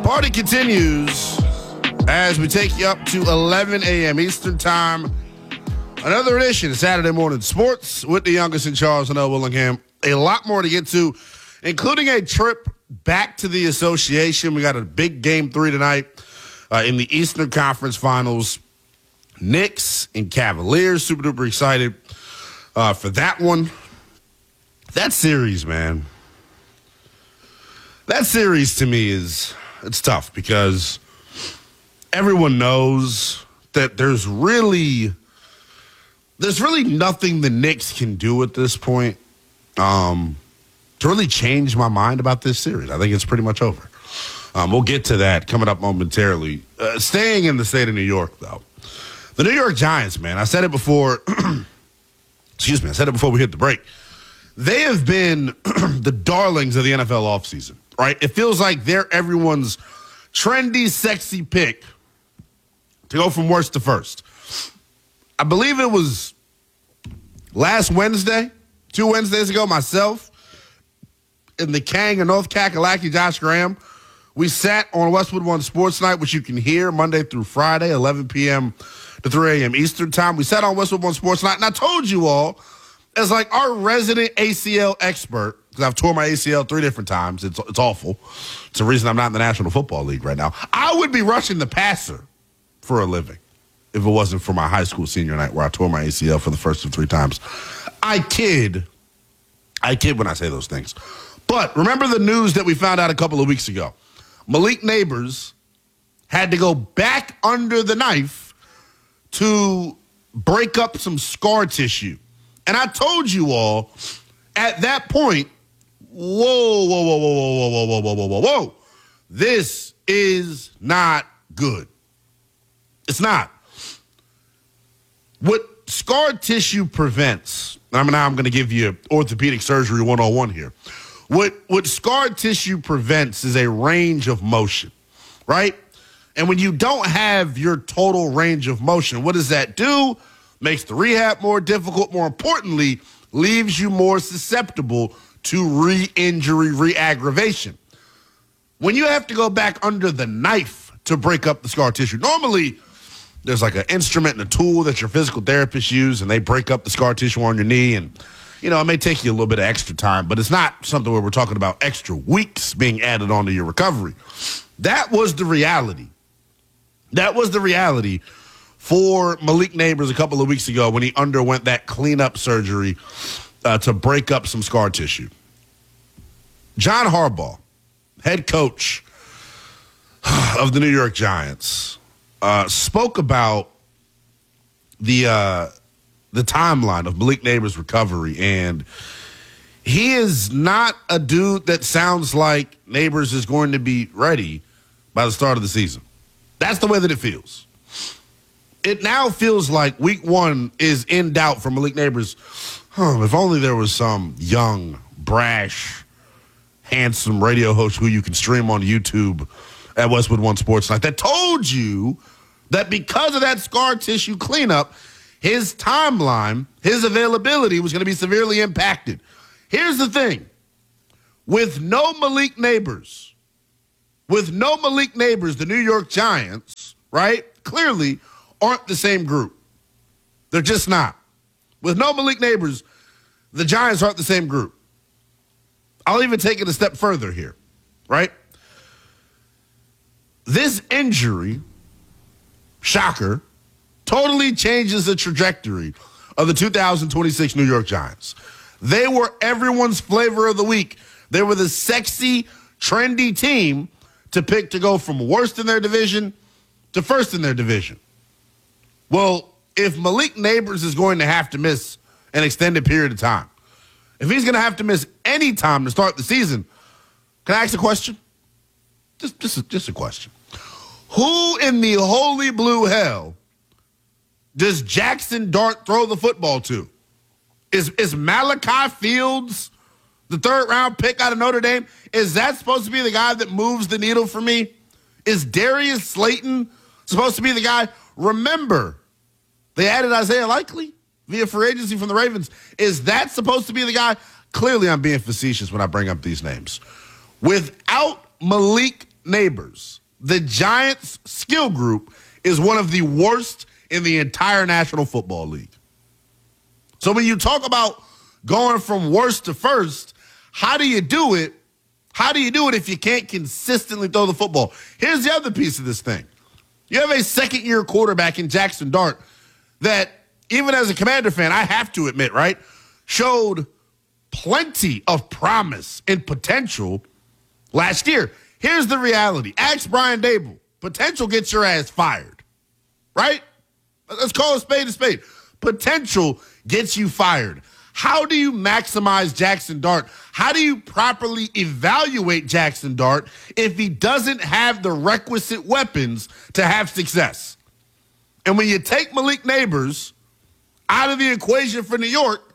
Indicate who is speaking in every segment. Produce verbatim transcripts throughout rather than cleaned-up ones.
Speaker 1: Party continues as we take you up to eleven a.m. Eastern Time. Another edition of Saturday Morning Sports with the youngest in Charles and L. Willingham. A lot more to get to, including a trip back to the association. We got a big game three tonight uh, in the Eastern Conference Finals. Knicks and Cavaliers. Super duper excited uh, for that one. That series, man. That series to me is, it's tough because everyone knows that there's really, there's really nothing the Knicks can do at this point um, to really change my mind about this series. I think it's pretty much over. Um, we'll get to that coming up momentarily. Uh, staying in the state of New York, though. The New York Giants, man, I said it before, excuse me, I said it before we hit the break. They have been the darlings of the N F L offseason, right? It feels like they're everyone's trendy, sexy pick to go from worst to first. I believe it was last Wednesday, two Wednesdays ago, myself and the Kang of North Kakalaki, Josh Graham, we sat on Westwood One Sports Night, which you can hear Monday through Friday, eleven p.m. to three a.m. Eastern Time. We sat on Westwood One Sports Night, and I told you all, as like our resident A C L expert, because I've torn my A C L three different times. It's it's awful. It's the reason I'm not in the National Football League right now. I would be rushing the passer for a living if it wasn't for my high school senior night where I tore my A C L for the first of three times. I kid. I kid when I say those things. But remember the news that we found out a couple of weeks ago. Malik Neighbors had to go back under the knife to break up some scar tissue. And I told you all, at that point, whoa, whoa, whoa, whoa, whoa, whoa, whoa, whoa, whoa, whoa, whoa. This is not good. It's not. What scar tissue prevents, and I'm now I'm going to give you orthopedic surgery one oh one here. What what scar tissue prevents is a range of motion, right? And when you don't have your total range of motion, what does that do? Makes the rehab more difficult. More importantly, leaves you more susceptible to re-injury, re-aggravation. When you have to go back under the knife to break up the scar tissue, normally there's like an instrument and a tool that your physical therapist use, and they break up the scar tissue on your knee. And, you know, it may take you a little bit of extra time, but it's not something where we're talking about extra weeks being added onto your recovery. That was the reality. That was the reality for Malik Neighbors a couple of weeks ago when he underwent that cleanup surgery uh, to break up some scar tissue. John Harbaugh, head coach of the New York Giants, uh, spoke about the uh, the timeline of Malik Neighbors' recovery, and he is not a dude that sounds like Neighbors is going to be ready by the start of the season. That's the way that it feels. It now feels like week one is in doubt for Malik Neighbors. Huh, if only there was some young, brash, handsome radio host who you can stream on YouTube at Westwood One Sports Night that told you that because of that scar tissue cleanup, his timeline, his availability was going to be severely impacted. Here's the thing. With no Malik Neighbors, with no Malik Neighbors, the New York Giants, right, clearly aren't the same group. They're just not. With no Malik Neighbors, the Giants aren't the same group. I'll even take it a step further here, right? This injury, shocker, totally changes the trajectory of the two thousand twenty-six New York Giants. They were everyone's flavor of the week. They were the sexy, trendy team to pick to go from worst in their division to first in their division. Well, if Malik Neighbors is going to have to miss an extended period of time, if he's going to have to miss any time to start the season, can I ask a question? Just, just, a, just a question. Who in the holy blue hell does Jackson Dart throw the football to? Is, is Malachi Fields, the third round pick out of Notre Dame, is that supposed to be the guy that moves the needle for me? Is Darius Slayton supposed to be the guy? Remember, they added Isaiah Likely via free agency from the Ravens. Is that supposed to be the guy? Clearly, I'm being facetious when I bring up these names. Without Malik Neighbors, the Giants skill group is one of the worst in the entire National Football League. So when you talk about going from worst to first, how do you do it? How do you do it if you can't consistently throw the football? Here's the other piece of this thing. You have a second-year quarterback in Jackson Dart that, even as a Commander fan, I have to admit, right, showed plenty of promise and potential last year. Here's the reality. Ask Brian Dable. Potential gets your ass fired, right? Let's call a spade a spade. Potential gets you fired. How do you maximize Jackson Dart? How do you properly evaluate Jackson Dart if he doesn't have the requisite weapons to have success? And when you take Malik Neighbors out of the equation for New York,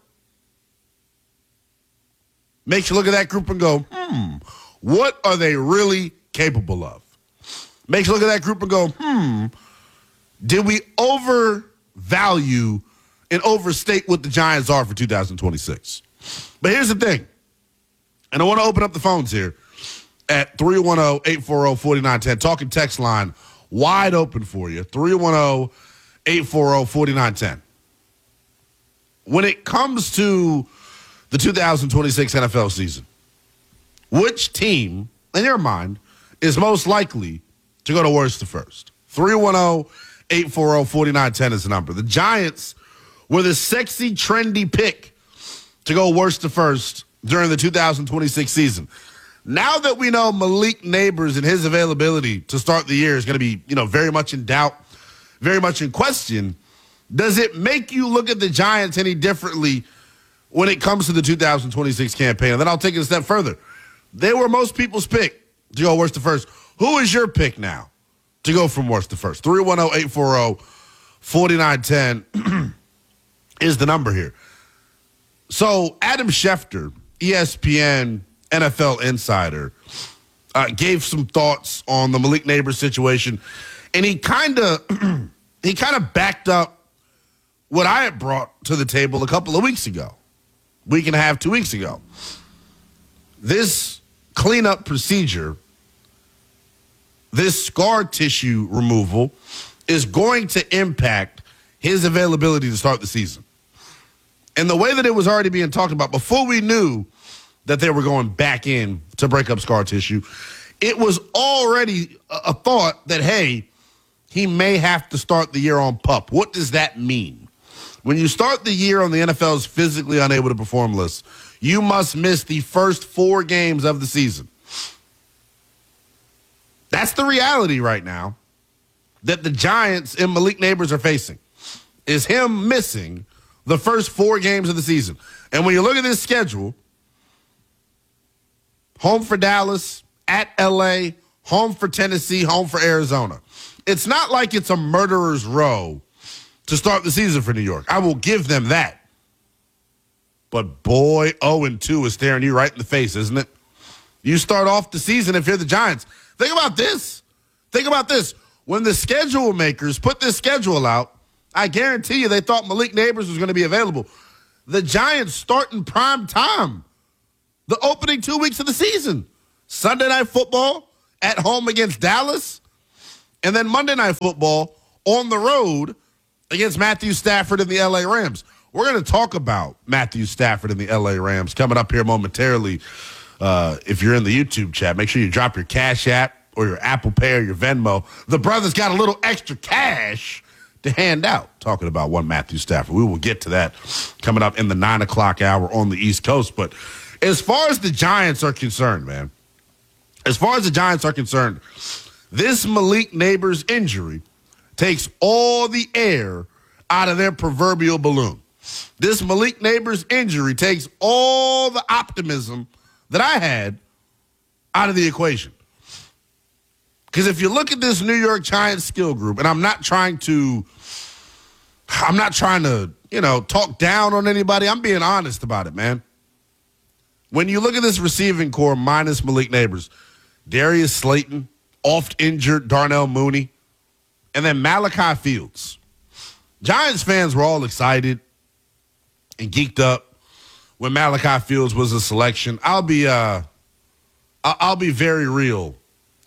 Speaker 1: makes you look at that group and go, hmm, what are they really capable of? Makes you look at that group and go, hmm, did we overvalue and overstate what the Giants are for two thousand twenty-six? But here's the thing, and I want to open up the phones here at three one zero, eight four zero, four nine one zero. Talking text line wide open for you, three one zero, eight four zero, four nine one zero. When it comes to the two thousand twenty-six N F L season, which team, in your mind, is most likely to go to worst to first? three one zero, eight four zero, four nine one zero is the number. The Giants were the sexy, trendy pick to go worst to first during the two thousand twenty-six season. Now that we know Malik Neighbors and his availability to start the year is going to be, you know, very much in doubt, very much in question, does it make you look at the Giants any differently when it comes to the two thousand twenty-six campaign? And then I'll take it a step further. They were most people's pick to go worst to first. Who is your pick now to go from worst to first? three one zero, eight four zero, four nine one zero is the number here. So Adam Schefter, E S P N N F L insider, uh, gave some thoughts on the Malik Neighbors situation, and he kind of he kind of backed up what I had brought to the table a couple of weeks ago, week and a half, two weeks ago. This cleanup procedure, this scar tissue removal, is going to impact his availability to start the season. And the way that it was already being talked about, before we knew that they were going back in to break up scar tissue, it was already a thought that, hey, he may have to start the year on PUP. What does that mean? When you start the year on the N F L's physically unable to perform list, you must miss the first four games of the season. That's the reality right now that the Giants and Malik Neighbors are facing, is him missing the first four games of the season. And when you look at this schedule, home for Dallas, at L A, home for Tennessee, home for Arizona. It's not like it's a murderer's row to start the season for New York. I will give them that. But boy, oh and two is staring you right in the face, isn't it? You start off the season if you're the Giants. Think about this. Think about this. When the schedule makers put this schedule out, I guarantee you they thought Malik Neighbors was going to be available. The Giants start in prime time the opening two weeks of the season. Sunday Night Football at home against Dallas, and then Monday Night Football on the road against Matthew Stafford and the L A Rams. We're going to talk about Matthew Stafford and the L A Rams coming up here momentarily. Uh, if you're in the YouTube chat, make sure you drop your Cash App or your Apple Pay or your Venmo. The brothers got a little extra cash to hand out, talking about one Matthew Stafford. We will get to that coming up in the nine o'clock hour on the East Coast. But as far as the Giants are concerned, man, as far as the Giants are concerned, this Malik Neighbors injury takes all the air out of their proverbial balloon. This Malik Neighbors injury takes all the optimism that I had out of the equation. Because if you look at this New York Giants skill group, and I'm not trying to, I'm not trying to, you know, talk down on anybody. I'm being honest about it, man. When you look at this receiving core minus Malik Neighbors, Darius Slayton, oft injured Darnell Mooney, and then Malachi Fields. Giants fans were all excited and geeked up when Malachi Fields was a selection. I'll be, uh, I'll be very real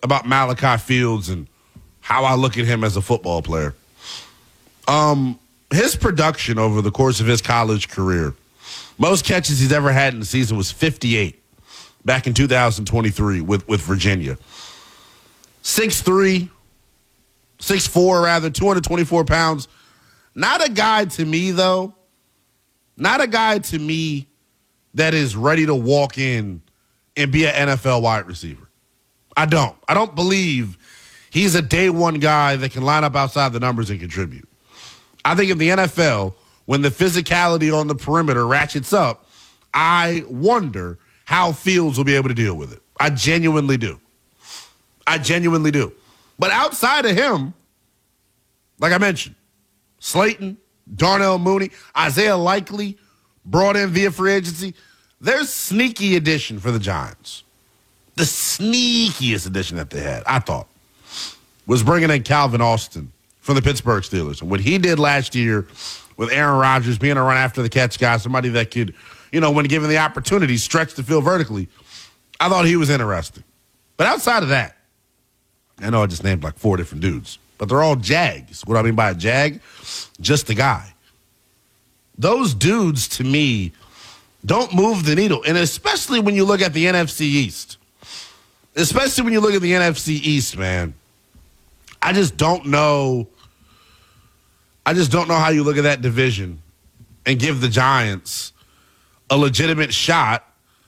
Speaker 1: about Malachi Fields and how I look at him as a football player. Um, his production over the course of his college career, most catches he's ever had in the season was fifty-eight back in two thousand twenty-three with, with Virginia. six three, six four rather, two hundred twenty-four pounds. Not a guy to me, though. Not a guy to me that is ready to walk in and be an N F L wide receiver. I don't. I don't believe he's a day one guy that can line up outside the numbers and contribute. I think in the N F L, when the physicality on the perimeter ratchets up, I wonder how Fields will be able to deal with it. I genuinely do. I genuinely do. But outside of him, like I mentioned, Slayton, Darnell Mooney, Isaiah Likely, brought in via free agency. There's sneaky addition for the Giants. The sneakiest addition that they had, I thought, was bringing in Calvin Austin from the Pittsburgh Steelers. And what he did last year with Aaron Rodgers being a run after the catch guy, somebody that could, you know, when given the opportunity, stretch the field vertically, I thought he was interesting. But outside of that, I know I just named like four different dudes, but they're all Jags. What do I mean by a Jag? Just a guy. Those dudes, to me, don't move the needle. And especially when you look at the N F C East. Especially when you look at the N F C East, man. I just don't know. I just don't know how you look at that division and give the Giants a legitimate shot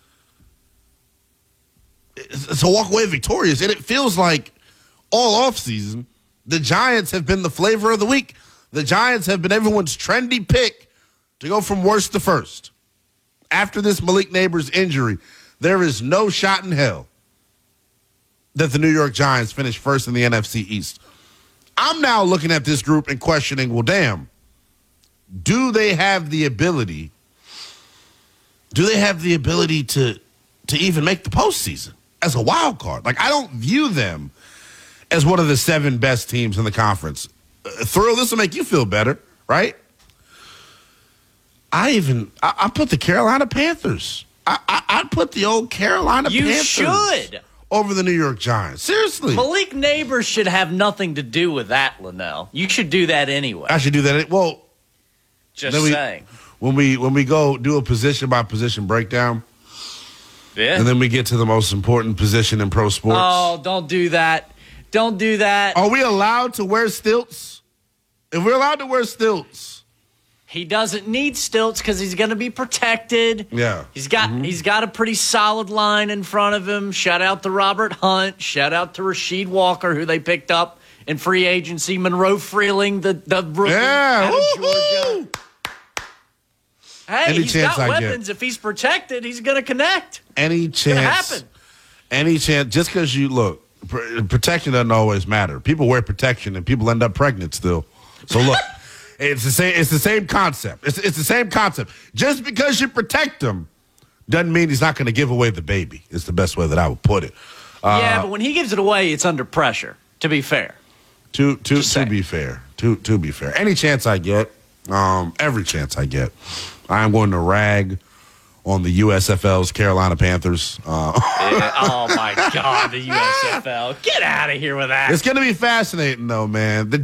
Speaker 1: to walk away victorious. And it feels like all offseason, the Giants have been the flavor of the week. The Giants have been everyone's trendy pick to go from worst to first. After this Malik Neighbors injury, there is no shot in hell that the New York Giants finish first in the N F C East. I'm now looking at this group and questioning, well, damn, do they have the ability, do they have the ability to, to even make the postseason as a wild card? Like, I don't view them as one of the seven best teams in the conference. Uh, Thrill, this will make you feel better, right? I even, I, I put the Carolina Panthers. I, I, I put the old Carolina
Speaker 2: you
Speaker 1: Panthers.
Speaker 2: You should.
Speaker 1: Over the New York Giants. Seriously.
Speaker 2: Malik Neighbors should have nothing to do with that, Linnell. You should do that anyway.
Speaker 1: I should do that. Well,
Speaker 2: just
Speaker 1: we,
Speaker 2: saying.
Speaker 1: When we when we go do a position by position breakdown,
Speaker 2: yeah,
Speaker 1: and then we get to the most important position in pro sports.
Speaker 2: Oh, don't do that. Don't do that.
Speaker 1: Are we allowed to wear stilts? If we're allowed to wear stilts.
Speaker 2: He doesn't need stilts because he's going to be protected.
Speaker 1: Yeah.
Speaker 2: He's got mm-hmm. he's got a pretty solid line in front of him. Shout out to Robert Hunt. Shout out to Rasheed Walker, who they picked up in free agency. Monroe Freeling, the, the rookie
Speaker 1: yeah.
Speaker 2: out of Georgia. Hey,
Speaker 1: Any
Speaker 2: he's
Speaker 1: chance
Speaker 2: got
Speaker 1: I
Speaker 2: weapons.
Speaker 1: get.
Speaker 2: If he's protected, he's going to connect.
Speaker 1: Any
Speaker 2: it's
Speaker 1: chance.
Speaker 2: happen.
Speaker 1: Any chance. Just because you, look, protection doesn't always matter. People wear protection and people end up pregnant still. So look. It's the same. It's the same concept. It's it's the same concept. Just because you protect him doesn't mean he's not going to give away the baby. It's the best way that I would put it.
Speaker 2: Uh, yeah, but when he gives it away, it's under pressure. To be fair.
Speaker 1: To to to be fair. To to be fair. Any chance I get, um, every chance I get, I am going to rag on the U S F L's Carolina Panthers. Uh,
Speaker 2: yeah, oh my God, the U S F L! Get out of here with that.
Speaker 1: It's going to be fascinating, though, man. The